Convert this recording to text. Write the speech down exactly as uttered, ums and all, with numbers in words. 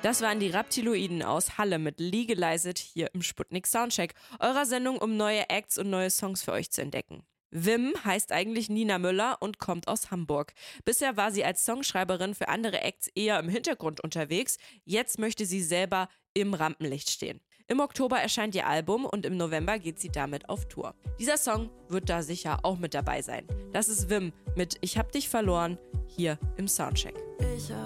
Das waren die Reptiloiden aus Halle mit Legalize It hier im Sputnik Soundcheck, eurer Sendung, um neue Acts und neue Songs für euch zu entdecken. Wim heißt eigentlich Nina Müller und kommt aus Hamburg. Bisher war sie als Songschreiberin für andere Acts eher im Hintergrund unterwegs. Jetzt möchte sie selber im Rampenlicht stehen. Im Oktober erscheint ihr Album und im November geht sie damit auf Tour. Dieser Song wird da sicher auch mit dabei sein. Das ist Wim mit Ich hab dich verloren hier im Soundcheck. Ich